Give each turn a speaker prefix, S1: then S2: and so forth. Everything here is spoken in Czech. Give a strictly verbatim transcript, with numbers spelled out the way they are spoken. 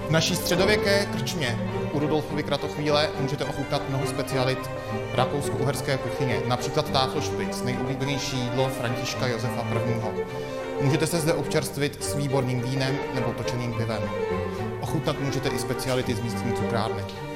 S1: V naší středověké krčmě u Rudolfovy Kratochvíle můžete ochutnat mnoho specialit rakousko-uherské kuchyně, například Tafelspitz, nejoblíbenější jídlo Františka Josefa prvního. Můžete se zde občerstvit s výborným vínem nebo točeným pivem. Ochutnat můžete i speciality z místní cukrárny.